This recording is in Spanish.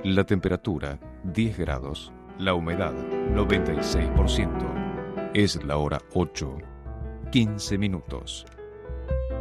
La temperatura 10 grados. La humedad 96%. Es la hora 8:15.